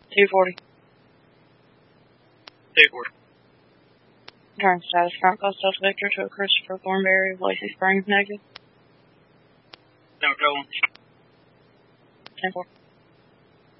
240. 240. Turn status front coast Delta Victor to a Christopher Thornberry, Lacey Springs negative. No, go on. 10-4.